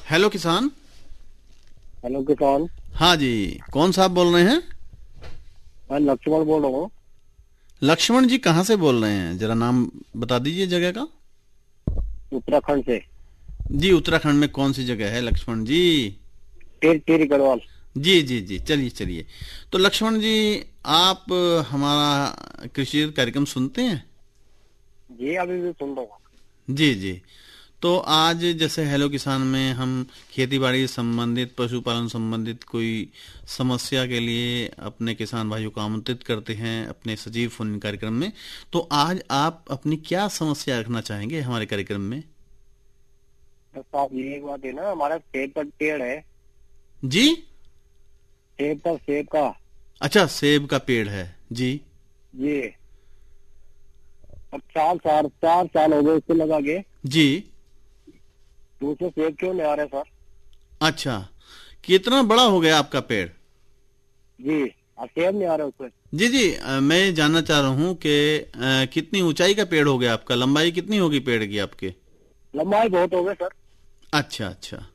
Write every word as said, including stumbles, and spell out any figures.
Hello किसान। Hello किसान। हाँ जी, कौन साहब बोल रहे हैं? मैं लक्ष्मण बोल रहा हूँ। लक्ष्मण जी कहाँ से बोल रहे हैं, जरा नाम बता दीजिए जगह का। उत्तराखंड से। जी, उत्तराखंड में कौन सी जगह है लक्ष्मण जी? टेर टेरी गढ़वाल। जी जी जी, चलिए चलिए। तो लक्ष्मण जी, आप हमारा कृषि कार्यक्रम सुनते हैं? जी अभी भी सुन रहा हूँ। जी जी। तो आज जैसे हेलो किसान में हम खेती बाड़ी संबंधित, पशुपालन संबंधित कोई समस्या के लिए अपने किसान भाइयों को आमंत्रित करते हैं अपने सजीव फोन कार्यक्रम में। तो आज आप अपनी क्या समस्या रखना चाहेंगे हमारे कार्यक्रम में? तो साहब ये एक बात है ना, हमारा सेब का पेड़ है। जी। सेब का सेब का। अच्छा, सेब का पेड़ है जी। ये अब चार साल चार साल हो गए उसको लगा के। जी। दूसरे सेब क्यों नहीं आ रहे सर? अच्छा, कितना बड़ा हो गया आपका पेड़? जी अब सेब नहीं आ रहे उसमें। जी जी, अ, मैं जानना चाह रहा हूँ कि अ, कितनी ऊंचाई का पेड़ हो गया आपका, लंबाई कितनी होगी पेड़ की आपके? लंबाई बहुत हो गए सर। अच्छा अच्छा।